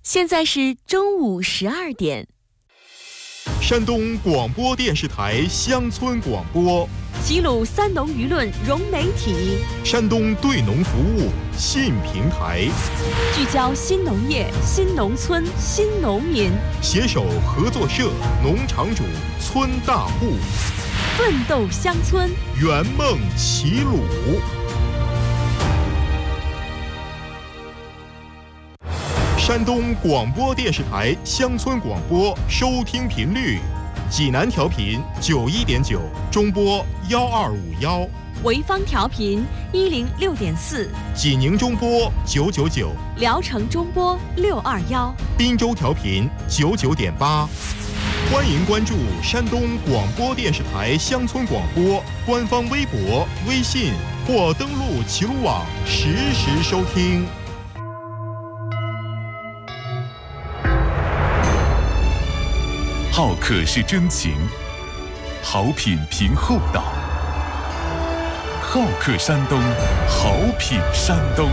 现在是中午12点。 山东广播电视台乡村广播， 齐鲁三农舆论融媒体， 山东对农服务新平台， 聚焦新农业、新农村、新农民， 携手合作社、农场主、村大户， 奋斗乡村， 圆梦齐鲁。山东广播电视台乡村广播收听频率：济南调频91.9，中波1251； 潍坊调频106.4， 济宁中波999， 聊城中波621， 滨州调频99.8。欢迎关注山东广播电视台乡村广播官方微博、微信，或登录齐鲁网实时收听。 好客是真情，好品凭厚道。好客山东，好品山东。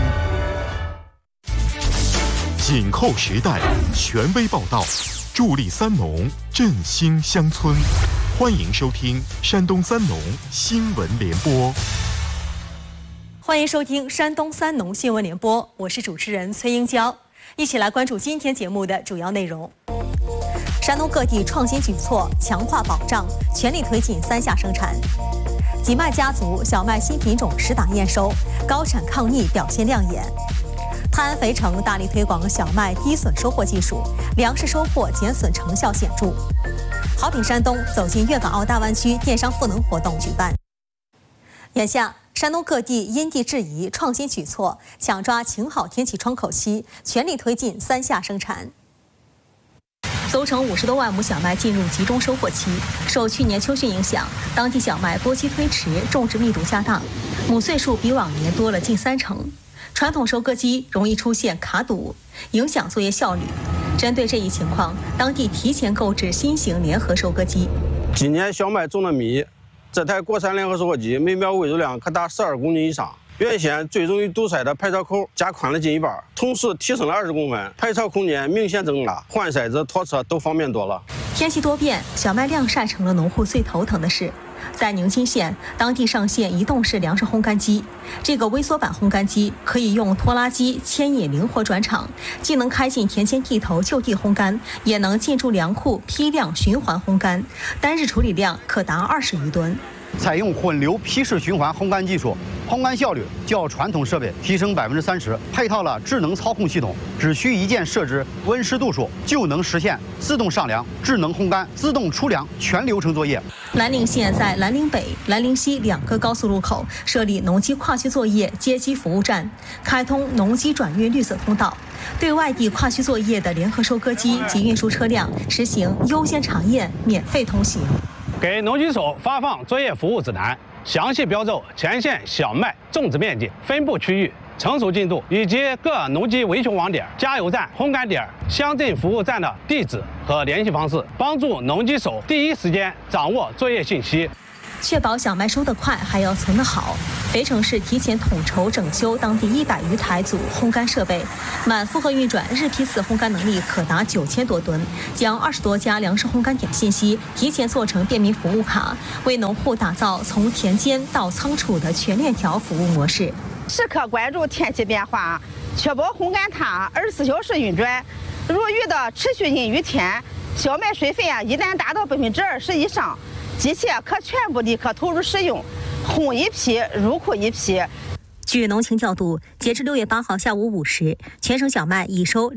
紧扣时代，权威报道，助力三农，振兴乡村。欢迎收听山东三农新闻联播。 欢迎收听山东三农新闻联播，我是主持人崔英娇，一起来关注今天节目的主要内容。山东各地创新举措，强化保障，全力推进三下生产。吉麦家族小麦新品种实打验收，高产抗逆表现亮眼。泰安肥城大力推广小麦低损收获技术，粮食收获减损成效显著。好品山东走进粤港澳大湾区电商赋能活动举办。眼下，山东各地因地制宜，创新举措，抢抓晴好天气窗口期，全力推进三下生产。邹城50多万亩小麦进入集中收获期，受去年秋汛影响，当地小麦播期推迟，种植密度加大，亩穗数比往年多了近30%。传统收割机容易出现卡堵，影响作业效率。针对这一情况，当地提前购置新型联合收割机。 今年小麦种的密，这台国产联合收割机每秒喂入量可达12公斤以上。原先最容易堵塞的排槽口加宽了近1半，同时提升了20公分，排槽空间明显增大，换筛子、拖车都方便多了。 天气多变，小麦晾晒成了农户最头疼的事。在宁津县，当地上线移动式粮食烘干机。这个微缩版烘干机可以用拖拉机牵引灵活转场，既能开进田间地头就地烘干，也能进驻粮库批量循环烘干，单日处理量可达20余吨。 采用混流批式循环烘干技术，烘干效率较传统设备提升30%，配套了智能操控系统，只需一键设置温湿度数，就能实现自动上粮、智能烘干、自动出粮全流程作业。 兰陵县在兰陵北、兰陵西2个高速路口设立农机跨区作业接机服务站，开通农机转运绿色通道，对外地跨区作业的联合收割机及运输车辆实行优先查验、免费通行。 给农机手发放作业服务指南，详细标注全县小麦种植面积、分布区域、成熟进度以及各农机维修网点、加油站、烘干点、乡镇服务站的地址和联系方式，帮助农机手第一时间掌握作业信息。 确保小麦收得快，还要存得好。肥城市提前统筹整修当地100余台组烘干设备，满负荷运转，日批次烘干能力可达9000多吨。将20多家粮食烘干点信息提前做成便民服务卡，为农户打造从田间到仓储的全链条服务模式。 时刻关注天气变化，确保烘干塔24小时运转。如遇的持续阴雨天，小麦水分一旦达到20%以上，机械可全部立刻投入使用，烘一批，入库一批。 据农情调度，截至6月8号下午5时，全省小麦已收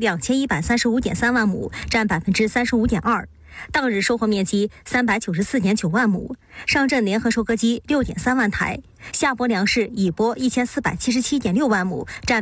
2135.3万亩，占35.2%。当日收获面积394.9万亩，上阵联合收割机6.3万台，下播粮食已播1477.6万亩，占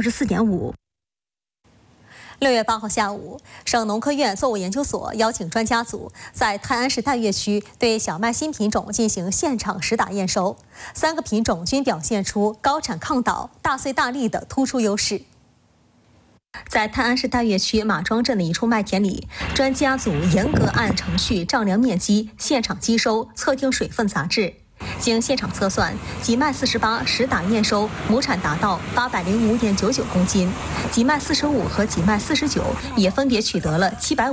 24.5%。6月8号下午，省农科院作物研究所邀请专家组在泰安市岱岳区对小麦新品种进行现场实打验收，3个品种均表现出高产抗倒、大穗大粒的突出优势。在泰安市岱岳区马庄镇的一处麦田里，专家组严格按程序丈量面积，现场机收、测定水分杂质。 经现场测算，己麦48实打验收亩产达到805.99公斤，己麦45和己麦49也分别取得了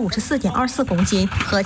754.24公斤和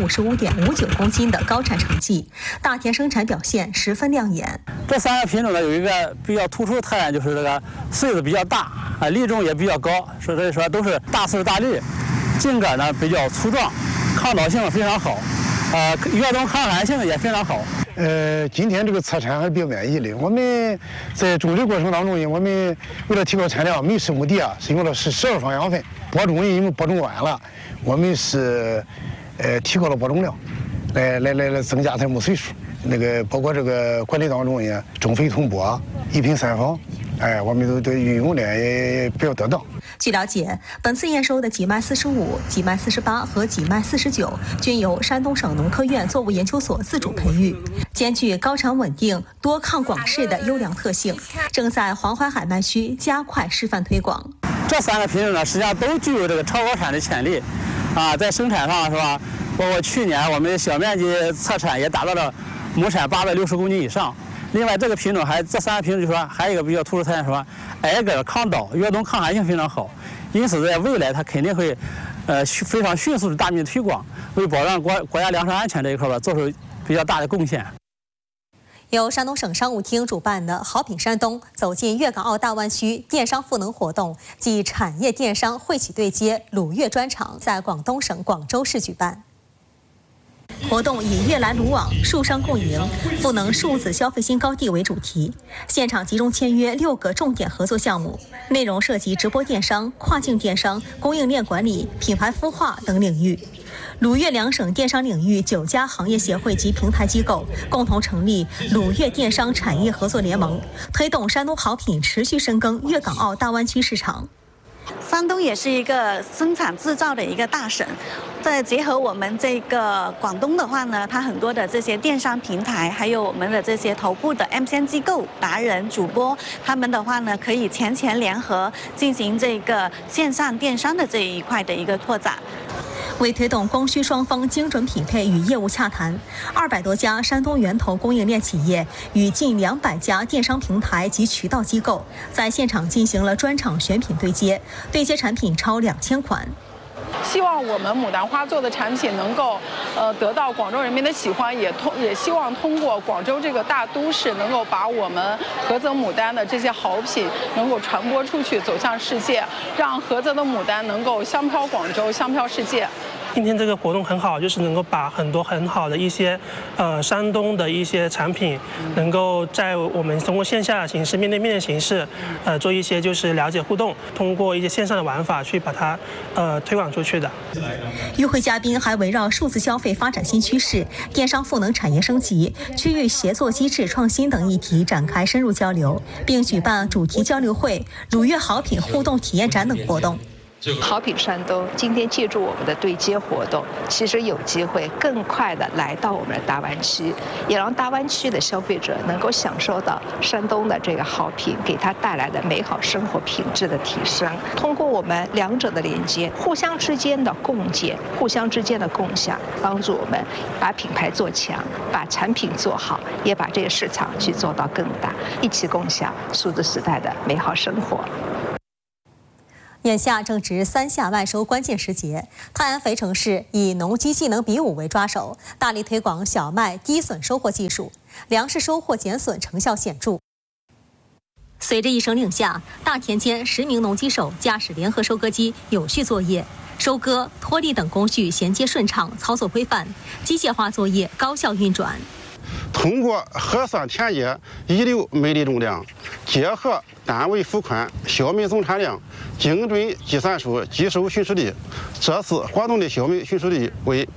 755.59公斤的高产成绩，大田生产表现十分亮眼。 这3个品种呢，有一个比较突出的特点，就是这个穗子比较大，粒重也比较高，所以说都是大穗大粒，茎秆呢比较粗壮，抗倒性非常好，越冬抗寒性也非常好。 今天这个测产还是比较满意的。我们在种植过程当中呢，我们为了提高产量，每10亩地是用了12双养分，播种因为播种晚了，我们是提高了播种量，来增加它亩穗数。包括这个管理当中也种肥同播，1品3防，我们都运用的也比较得当。 据了解，本次验收的己麦45、己麦48和己麦49均由山东省农科院作物研究所自主培育，兼具高产稳定、多抗广适的优良特性，正在黄淮海麦区加快示范推广。 这3个品种呢，实际上都具有这个超高产的潜力，在生产上是吧？包括去年我们小面积测产也达到了亩产860公斤以上。另外，这个品种这3个品种就说还有一个比较突出特点，说矮杆抗倒、越冬抗寒性非常好，因此在未来它肯定会非常迅速的大面积推广，为保障国家粮食安全这一块做出比较大的贡献。 由山东省商务厅主办的好品山东走进粤港澳大湾区电商赋能活动暨产业电商惠企对接鲁粤专场在广东省广州市举办。活动以粤来鲁网、数商共赢、赋能数字消费新高地为主题，现场集中签约6个重点合作项目，内容涉及直播电商、跨境电商、供应链管理、品牌孵化等领域。鲁粤两省电商领域9家行业协会及平台机构共同成立鲁粤电商产业合作联盟，推动山东好品持续深耕粤港澳大湾区市场。 山东也是一个生产制造的一个大省，再结合我们这个广东的话呢，它很多的这些电商平台，还有我们的这些头部的 MCN 机构、达人、主播，他们的话呢，可以前联合进行这个线上电商的这一块的一个拓展。 为推动供需双方精准匹配与业务洽谈，200多家山东源头供应链企业与近200家电商平台及渠道机构在现场进行了专场选品对接，对接产品超2000款。 希望我们牡丹花做的产品能够得到广州人民的喜欢，也希望通过广州这个大都市，能够把我们菏泽牡丹的这些好品能够传播出去，走向世界，让菏泽的牡丹能够香飘广州，香飘世界。 今天这个活动很好，就是能够把很多很好的一些山东的一些产品，能够在我们通过线下的形式、面对面的形式，做一些就是了解互动，通过一些线上的玩法去把它推广出去的。 与会嘉宾还围绕数字消费发展新趋势、电商赋能产业升级、区域协作机制创新等议题展开深入交流，并举办主题交流会、鲁粤好品互动体验展等活动。 好品山东今天借助我们的对接活动，其实有机会更快地来到我们的大湾区，也让大湾区的消费者能够享受到山东的这个好品给他带来的美好生活品质的提升。通过我们两者的连接，互相之间的共建，互相之间的共享，帮助我们把品牌做强，把产品做好，也把这个市场去做到更大，一起共享数字时代的美好生活。 眼下正值3夏外收关键时节，泰安肥城市以农机技能比武为抓手，大力推广小麦低损收获技术，粮食收获减损成效显著。随着一声令下，大田间10名农机手驾驶联合收割机有序作业，收割、脱粒等工序衔接顺畅，操作规范，机械化作业高效运转。 通过核算田野遗留每粒重量，结合单位付款、小麦总产量，精准计算出机收训实率。这次活动的小麦训实率为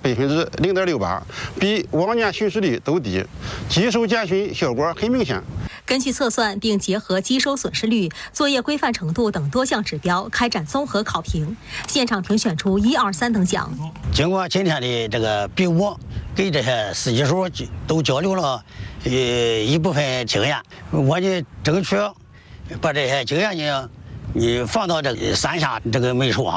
0.68%，比往年训实率都低，机收减训效果很明显。 根据测算并结合机收损失率、作业规范程度等多项指标开展综合考评，现场评选出1、2、3等奖。 经过今天的这个比武，给这些司机手都交流了一部分经验，我呢争取把这些经验呢放到这个3夏这个美术行。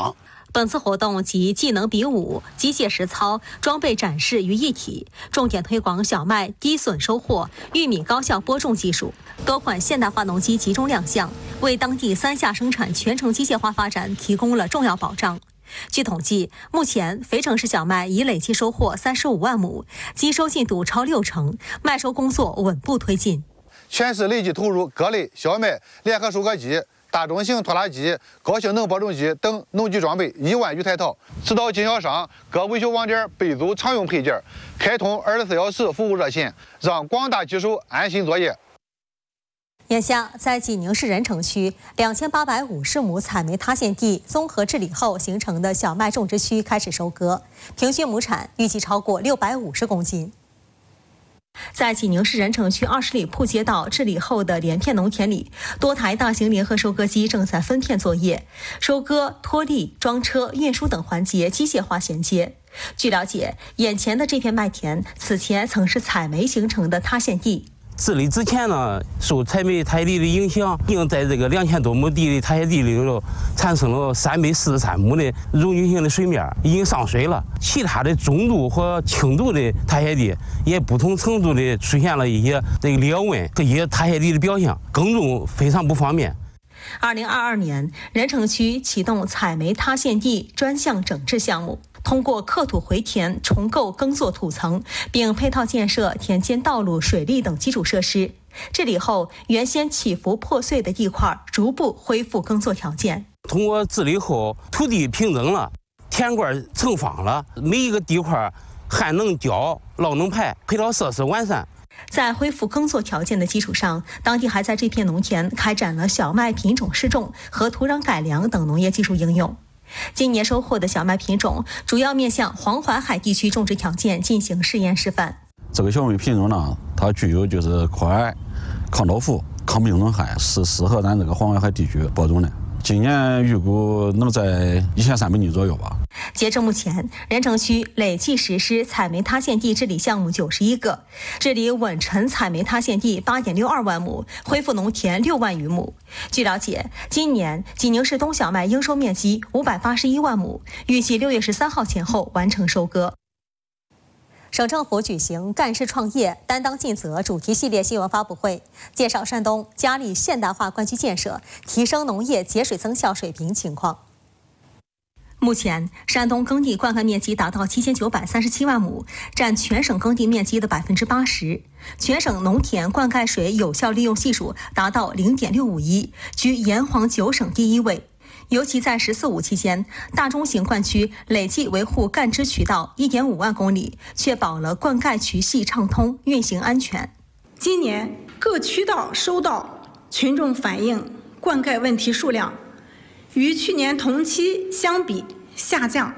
本次活动集技能比武、机械实操、装备展示于一体，重点推广小麦低损收获、玉米高效播种技术，多款现代化农机集中亮相，为当地3下生产全程机械化发展提供了重要保障。据统计，目前肥城市小麦已累计收获35万亩，机收进度超60%，麦收工作稳步推进。 全市累计投入各类小麦联合收割机、大中型拖拉机、高性能播种机等农机装备1万余台套，指导经销商各维修网点备足常用配件，开通24小时服务热线，让广大机手安心作业。 眼下，在济宁市任城区2850亩采煤塌陷地综合治理后形成的小麦种植区开始收割，平均亩产预计超过650公斤。在济宁市任城区20里铺街道治理后的连片农田里，多台大型联合收割机正在分片作业，收割、脱粒、装车、运输等环节机械化衔接。据了解，眼前的这片麦田此前曾是采煤形成的塌陷地。 治理之前呢，受采煤塌陷地的影响，已经在这个2000多亩地的塌陷地里头产生了3倍43亩的溶菌性的水面，已经上水了。其他的中度和轻度的塌陷地也不同程度的出现了一些这个裂纹和一些塌陷地的表现，耕种非常不方便。 2022年，任城区启动采煤塌陷地专项整治项目，通过刻土回填、重构耕作土层，并配套建设田间道路、水利等基础设施。治理后，原先起伏破碎的地块逐步恢复耕作条件。 通过治理后，土地平整了，田块成方了，每一个地块旱能浇、涝能排，配套设施完善。 在恢复耕作条件的基础上，当地还在这片农田开展了小麦品种试种和土壤改良等农业技术应用。今年收获的小麦品种主要面向黄淮海地区种植条件进行试验示范。 这个小麦品种呢，它具有就是快、抗倒伏、抗病虫害，是适合咱这个黄淮海地区播种的。今年预估能在1300斤左右吧。 截至目前，任城区累计实施采煤塌陷地治理项目91个，治理稳沉采煤塌陷地8.62万亩，恢复农田6万余亩。据了解，今年济宁市冬小麦应收面积581万亩，预计6月13号前后完成收割。省政府举行干事创业、担当尽责主题系列新闻发布会，介绍山东加力现代化灌区建设，提升农业节水增效水平情况。目前，山东耕地灌溉面积达到7937万亩，占全省耕地面积的80%。全省农田灌溉水有效利用系数达到0.651，居炎黄9省第1位。尤其在“14·5”期间，大中型灌区累计维护干支渠道1.5万公里，确保了灌溉渠系畅通、运行安全。 今年各渠道收到群众反映灌溉问题数量与去年同期相比下降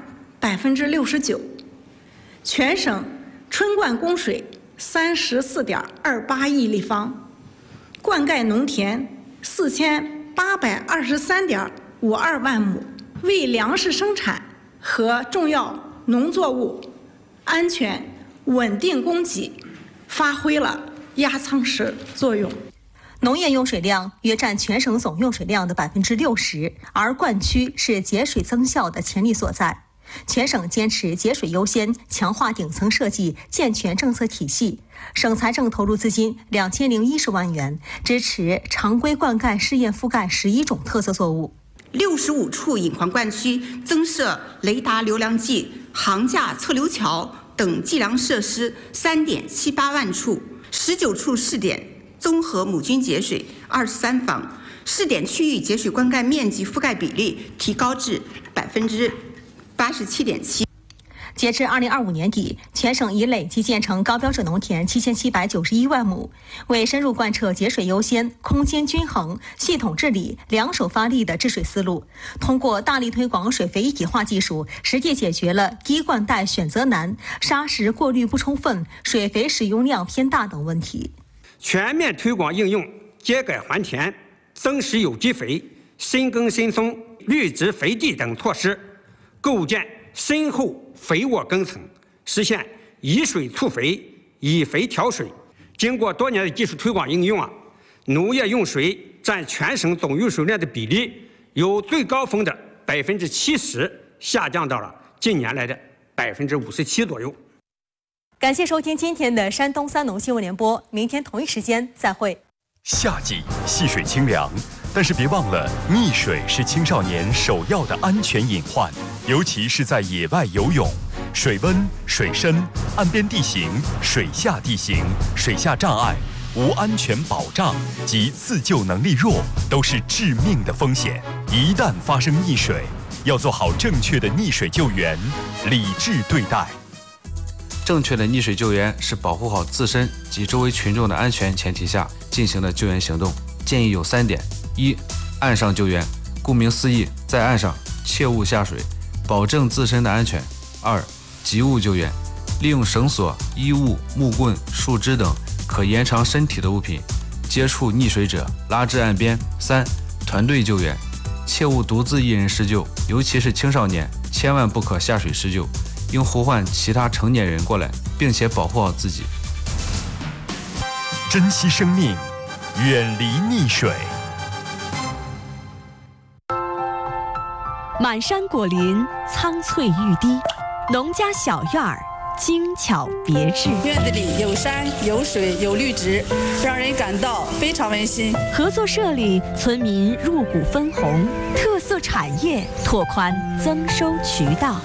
69%，全省春灌供水34.28亿立方，灌溉农田4823.52万亩，为粮食生产和重要农作物安全稳定供给发挥了压舱石作用。 农业用水量约占全省总用水量的60%，而灌区是节水增效的潜力所在。全省坚持节水优先，强化顶层设计，健全政策体系。省财政投入资金2010万元，支持常规灌溉试验覆盖11种特色作物。 65处隐患灌区增设雷达流量计、桁架测流桥等计量设施3.78万处，19处试点综合母菌节水23房，试点区域节水灌溉面积覆盖比例提高至87.7%。 截至2025年底，全省已累计建成高标准农田7791万亩。为深入贯彻节水优先、空间均衡、系统治理、两手发力的治水思路，通过大力推广水肥一体化技术，实地解决了低灌溉选择难、砂石过滤不充分、水肥使用量偏大等问题。 全面推广应用秸秆还田、增施有机肥、新耕新松、绿植肥地等措施，构建深厚肥沃耕层，实现以水促肥、以肥调水。经过多年的技术推广应用农业用水占全省总用水量的比例由最高峰的70% 下降到了近年来的57%左右。 感谢收听今天的山东三农新闻联播，明天同一时间再会。 夏季戏水清凉，但是别忘了，溺水是青少年首要的安全隐患，尤其是在野外游泳。水温、水深、岸边地形、水下地形、水下障碍、无安全保障及自救能力弱，都是致命的风险。一旦发生溺水，要做好正确的溺水救援，理智对待。 正确的溺水救援是保护好自身及周围群众的安全前提下进行的救援行动，建议有3点：一、岸上救援，顾名思义，在岸上切勿下水，保证自身的安全；二、及物救援，利用绳索、衣物、木棍、树枝等可延长身体的物品，接触溺水者拉至岸边；三、团队救援，切勿独自一人施救，尤其是青少年，千万不可下水施救，应呼唤其他成年人过来，并且保护好自己。 珍惜生命，远离溺水。 满山果林，苍翠欲滴，农家小院儿，精巧别致。 院子里有山有水有绿植，让人感到非常温馨。 合作社里，村民入股分红，特色产业拓宽增收渠道。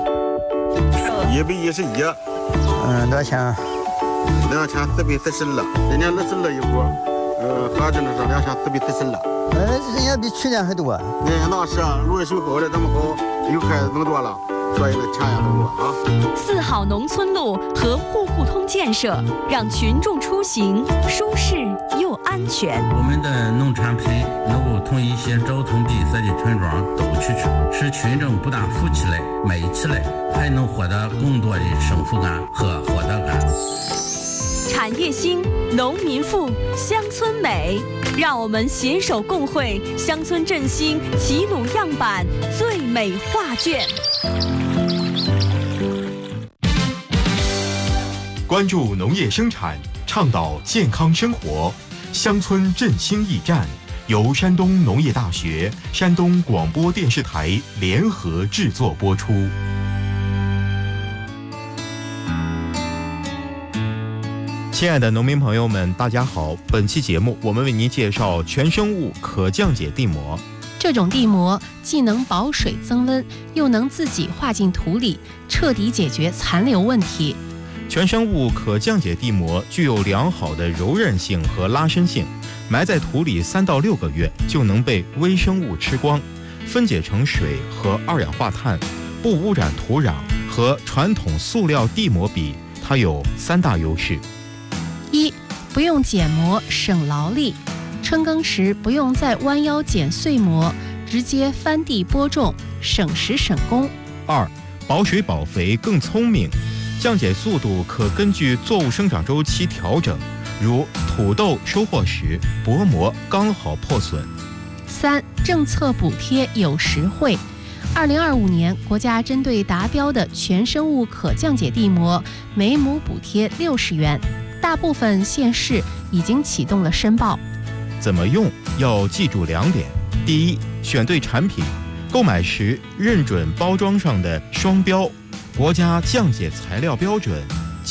111，多少钱？2440了，人家20了一股，合着那是2440了。人家比去年还多。那是啊，芦苇水好的这么好，又开始更多了，所以呢钱也更多啊。 4号农村路和户户通建设，让群众出行舒适又安全。 我们的农产品能够从一些交通闭塞的村庄走出去，使群众不但富起来、美起来，还能获得更多的幸福感和获得感。 产业兴，农民富，乡村美，让我们携手共绘乡村振兴齐鲁样板最美画卷。 关注农业生产，倡导健康生活，乡村振兴驿站由山东农业大学、山东广播电视台联合制作播出。亲爱的农民朋友们，大家好！本期节目我们为您介绍全生物可降解地膜。 这种地膜既能保水增温，又能自己化进土里，彻底解决残留问题。 全生物可降解地膜具有良好的柔韧性和拉伸性，埋在土里3到6个月就能被微生物吃光，分解成水和2氧化碳，不污染土壤。和传统塑料地膜比，它有3大优势。 1. 不用剪膜，省劳力，春耕时不用再弯腰剪碎膜，直接翻地播种，省时省工。 2. 保水保肥更聪明，降解速度可根据作物生长周期调整，如土豆收获时薄膜刚好破损。 3. 政策补贴有实惠。2025年，国家针对达标的全生物可降解地膜，每亩补贴60元。大部分县市已经启动了申报。 怎么用？要记住2点：第一，选对产品，购买时认准包装上的双标，国家降解材料标准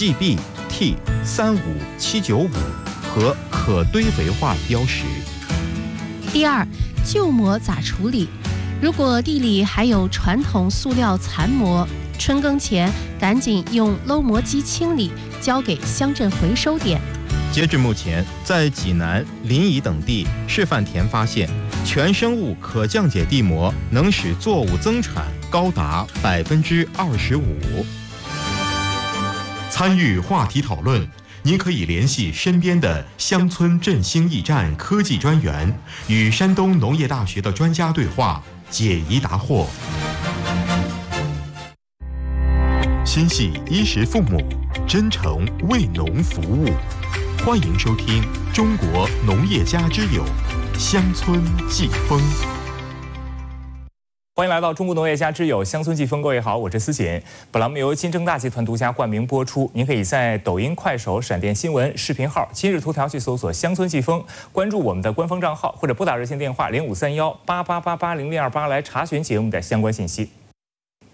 GB/T35795 和可堆肥化标识。 第二，旧膜咋处理？如果地里还有传统塑料残膜，春耕前赶紧用搂膜机清理，交给乡镇回收点。 截至目前，在济南、临沂等地示范田发现，全生物可降解地膜能使作物增产高达25%。参与话题讨论，您可以联系身边的乡村振兴驿站科技专员，与山东农业大学的专家对话，解疑答惑。心系衣食父母，真诚为农服务。欢迎收听《中国农业家之友》乡村季风。 欢迎来到《中国农业家之友》乡村季风，各位好，我是思锦。本栏目由金正大集团独家冠名播出。您可以在抖音、快手、闪电新闻视频号、今日头条去搜索“乡村季风”，关注我们的官方账号，或者拨打热线电话0531888028来查询节目的相关信息。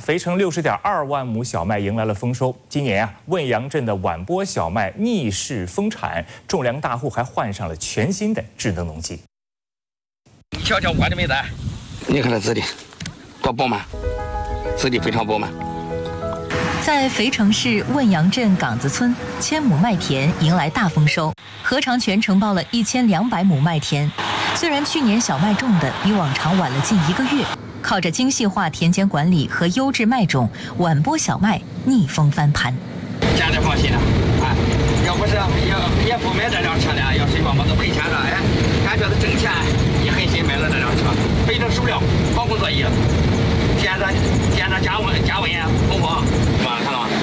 肥城60.2万亩小麦迎来了丰收。今年汶阳镇的晚播小麦逆势丰产，种粮大户还换上了全新的智能农机。 你瞧瞧我的麦子，你看这籽的多饱满，籽的非常饱满。 在肥城市汶阳镇岗子村，1000亩麦田迎来大丰收，禾长全承包了1200亩麦田。虽然去年小麦种的比往常晚了近1个月，靠着精细化田间管理和优质麦种，晚播小麦逆风翻盘。 家里放心了，哎，要不是也不买这辆车了，要谁帮我都赔钱了，哎，感觉是挣钱，也很心买了这辆车，肥城熟料，好工作意，见着加温红火，是吧？看到吗？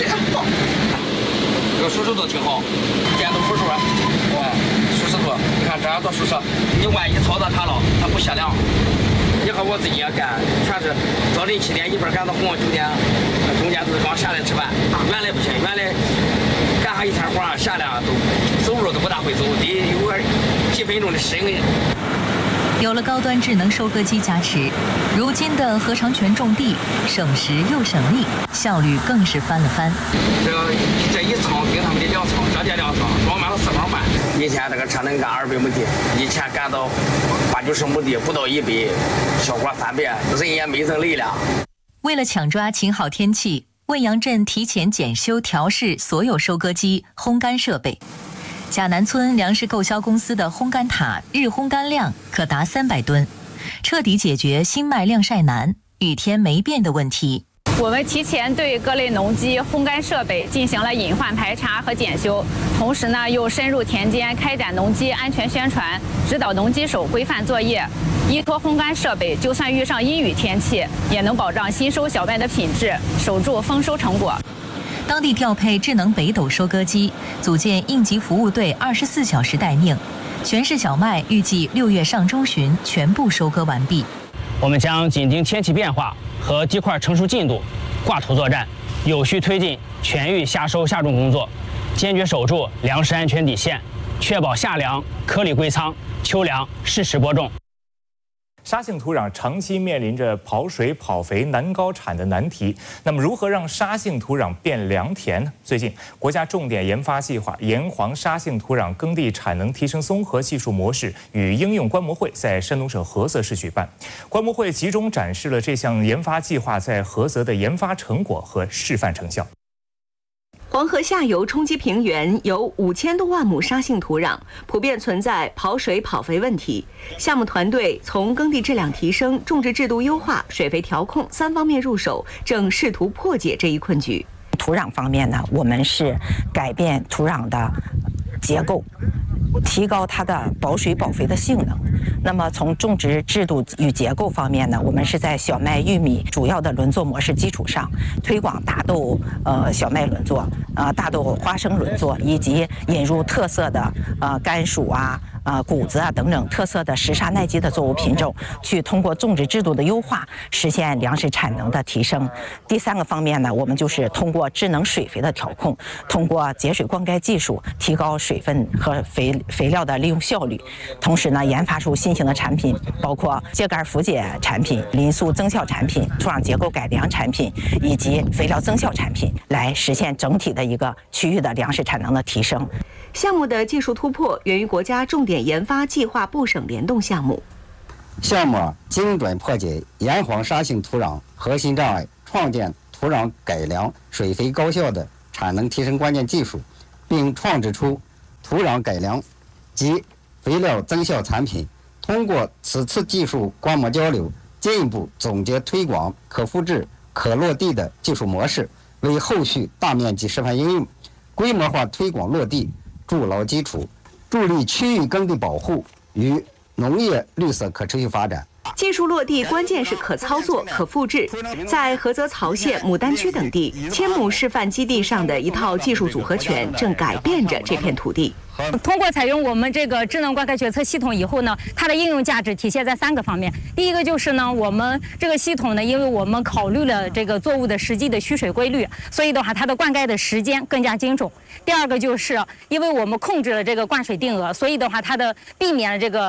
这个熟食都挺好，电动辅助，哎，熟食多，你看这样做熟食，你万一操作它了，它不限量。你和我自己也干，全是早晨7点一边干到9点，中间都是刚下来吃饭。原来不行，原来干上一天活，下来都走路都不大会走，得有个几分钟的适应。 有了高端智能收割机加持，如今的禾长全种地省时又省力，效率更是翻了番。 这一仓跟他们的2仓，这2仓装满了4方半。以前这个车能干200亩地，以前干到80-90亩地，不到100，效果翻倍，人也没增累了。 为了抢抓晴好天气，汶阳镇提前检修调试所有收割机、烘干设备。贾南村粮食购销公司的烘干塔日烘干量可达300吨，彻底解决新麦晾晒难、雨天没变的问题。 我们提前对各类农机、烘干设备进行了隐患排查和检修，同时呢，又深入田间开展农机安全宣传，指导农机手规范作业。依托烘干设备，就算遇上阴雨天气，也能保障新收小麦的品质，守住丰收成果。 当地调配智能北斗收割机，组建应急服务队，24小时待命。全市小麦预计6月上中旬全部收割完毕。 我们将紧盯天气变化和地块成熟进度，挂土作战，有序推进全域夏收夏种工作，坚决守住粮食安全底线，确保夏粮颗粒归仓，秋粮适时播种。 沙性土壤长期面临着跑水、跑肥、难高产的难题。那么，如何让沙性土壤变良田呢？最近，国家重点研发计划炎黄沙性土壤耕地产能提升综合技术模式与应用观摩会在山东省菏泽市举办。观摩会集中展示了这项研发计划在菏泽的研发成果和示范成效。 黄河下游冲积平原有5000多万亩沙性土壤，普遍存在跑水、跑肥问题。项目团队从耕地质量提升、种植制度优化、水肥调控3方面入手，正试图破解这一困局。 土壤方面呢，我们是改变土壤的结构，提高它的保水保肥的性能。那么从种植制度与结构方面呢，我们是在小麦、玉米主要的轮作模式基础上，推广大豆小麦轮作、大豆花生轮作，以及引入特色的甘薯谷子等等特色的时沙耐饥的作物品种，去通过种植制度的优化，实现粮食产能的提升。第3个方面呢，我们就是通过智能水肥的调控，通过节水灌溉技术，提高水分和肥料的利用效率。同时呢，研发出新型的产品，包括秸秆复解产品、磷素增效产品、土壤结构改良产品以及肥料增效产品，来实现整体的一个区域的粮食产能的提升。 项目的技术突破源于国家重点研发计划部省联动项目。 项目精准破解炎黄沙性土壤核心障碍，创建土壤改良、水肥高效的产能提升关键技术，并创制出土壤改良及肥料增效产品。通过此次技术观摩交流，进一步总结推广可复制、可落地的技术模式，为后续大面积示范应用、规模化推广落地筑牢基础，助力区域耕地保护与农业绿色可持续发展。 技术落地关键是可操作、可复制。在菏泽曹县、牡丹区等地，1000亩示范基地上的一套技术组合拳，正改变着这片土地。 通过采用我们这个智能灌溉决策系统以后呢，它的应用价值体现在3个方面。第一个就是呢，我们这个系统呢，因为我们考虑了这个作物的实际的需水规律，所以的话，它的灌溉的时间更加精准。第二个就是因为我们控制了这个灌水定额，所以的话，它的避免了这个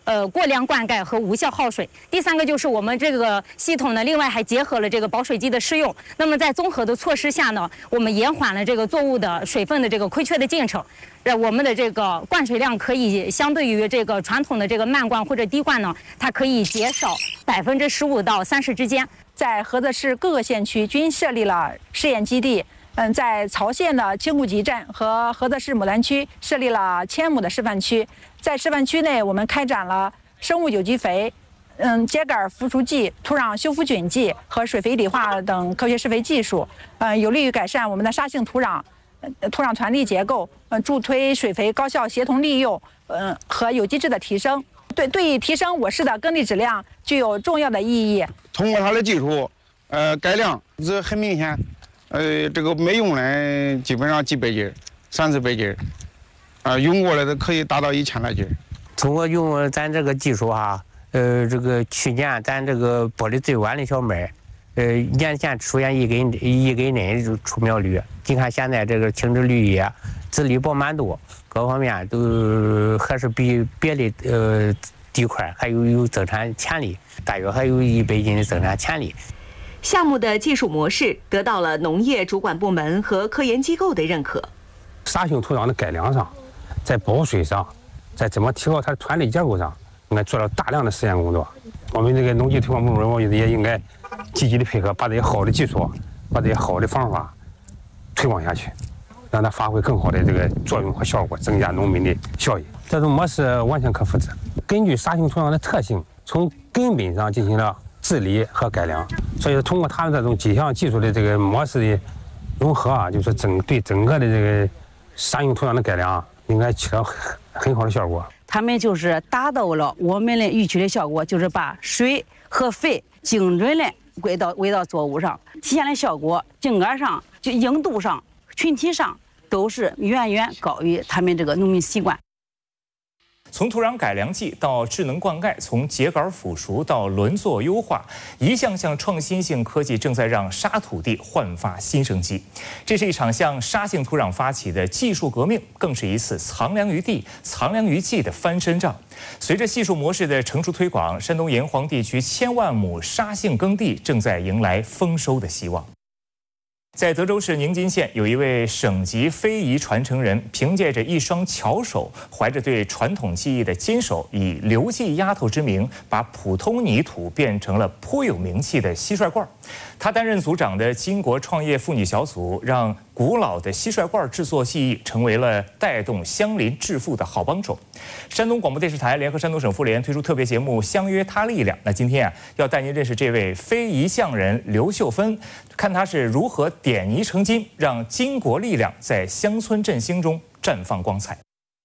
过量灌溉和无效耗水。第三个就是我们这个系统呢，另外还结合了这个保水剂的施用。那么在综合的措施下呢，我们延缓了这个作物的水分的这个亏缺的进程。我们的这个灌水量可以相对于这个传统的这个慢灌或者低灌呢，它可以减少15%到30%之间。 在菏泽市各个县区均设立了试验基地。在曹县的青谷集镇和菏泽市牡丹区设立了1000亩的示范区。在示范区内，我们开展了生物有机肥、秸秆扶除剂、土壤修复菌剂和水肥理化等科学施肥技术，有利于改善我们的沙性土壤团粒结构，助推水肥高效协同利用，和有机质的提升。对于提升我市的耕地质量具有重要的意义。 通过它的技术，改良这很明显，这个每用呢基本上几百斤、30百斤，用过来的可以达到1000来斤。 通过用咱这个技术哈，这个去年咱这个播的最晚的小麦，年前出现一根嫩出苗率，你看现在这个青枝绿叶、籽粒饱满度各方面都还是比别的地块还有增产潜力，大约还有100斤的增产潜力。 项目的技术模式得到了农业主管部门和科研机构的认可。 沙性土壤的改良上，在保水上，在怎么提高它的团粒结构上，应该做了大量的实验工作。我们这个农技推广部门，我觉得也应该积极的配合，把这些好的技术，把这些好的方法推广下去，让它发挥更好的这个作用和效果，增加农民的效益。这种模式完全可复制，根据沙性土壤的特性，从根本上进行了治理和改良。所以通过他们这种几项技术的这个模式的融合啊，就是对整个的这个沙性土壤的改良啊，应该起到很好的效果。 他们就是达到了我们的预期的效果，就是把水和肥精准的喂到作物上，体现的效果茎杆上、就硬度上、群体上都是远远高于他们这个农民习惯。 从土壤改良剂到智能灌溉，从秸秆腐熟到轮作优化，一项项创新性科技正在让沙土地焕发新生机。这是一场向沙性土壤发起的技术革命，更是一次藏粮于地、藏粮于技的翻身仗。随着技术模式的成熟推广，山东炎黄地区1000万亩沙性耕地正在迎来丰收的希望。在德州市宁津县，有一位省级非遗传承人，凭借着一双巧手，怀着对传统技艺的坚守，以刘记丫头之名，把普通泥土变成了颇有名气的蟋蟀罐。他担任组长的金国创业妇女小组，让古老的蟋蟀罐制作技艺成为了带动乡邻致富的好帮手。山东广播电视台联合山东省妇联推出特别节目《相约她力量》。那今天要带您认识这位非遗匠人刘秀芬，看她是如何点泥成金，让金国力量在乡村振兴中绽放光彩。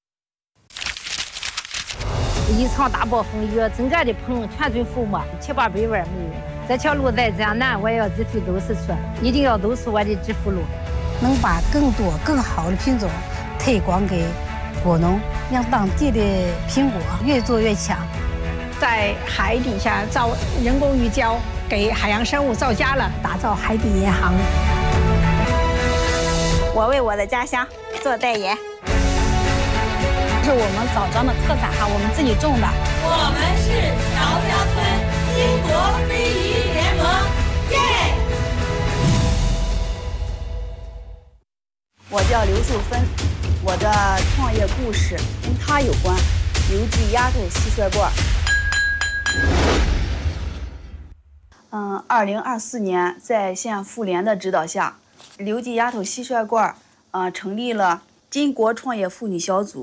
一场大暴风雨，整个的棚全军覆没，7、800万没有。这条路再这样难，我也要自费都是出，一定要都是我的致富路。 能把更多更好的品种推广给果农，让当地的苹果越做越强。 在海底下造人工鱼礁，给海洋生物造家了， 打造海底银行。 我为我的家乡做代言。 是我们枣庄的特产哈，我们自己种的。 我们是饶家村金国非遗联盟，耶！ 我叫刘秀芬，我的创业故事跟她有关，刘记丫头蟋蟀罐。2024年，在县妇联的指导下，刘记丫头蟋蟀罐成立了金国创业妇女小组。